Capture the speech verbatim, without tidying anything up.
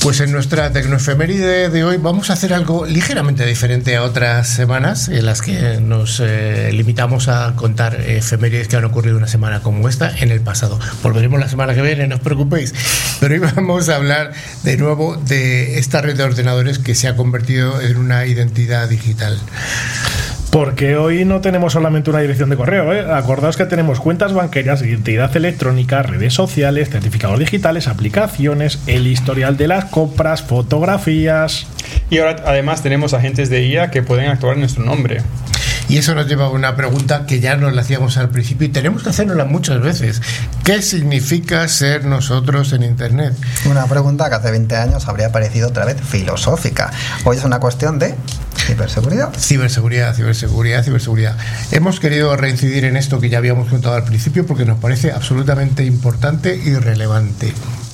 Pues en nuestra tecnoefeméride de hoy vamos a hacer algo ligeramente diferente a otras semanas en las que nos eh, limitamos a contar efemérides que han ocurrido una semana como esta en el pasado. Volveremos la semana que viene, no os preocupéis. Pero hoy vamos a hablar de nuevo de esta red de ordenadores que se ha convertido en una identidad digital. Porque hoy no tenemos solamente una dirección de correo, ¿eh? Acordaos que tenemos cuentas banquerias, identidad electrónica, redes sociales, certificados digitales, aplicaciones, el historial de las compras, fotografías. Y ahora además tenemos agentes de I A que pueden actuar en nuestro nombre. Y eso nos lleva a una pregunta que ya nos la hacíamos al principio y tenemos que hacernosla muchas veces. ¿Qué significa ser nosotros en Internet? Una pregunta que hace veinte años habría parecido otra vez filosófica. Hoy es una cuestión de ciberseguridad. Ciberseguridad, ciberseguridad, ciberseguridad. Hemos querido reincidir en esto que ya habíamos contado al principio porque nos parece absolutamente importante y relevante.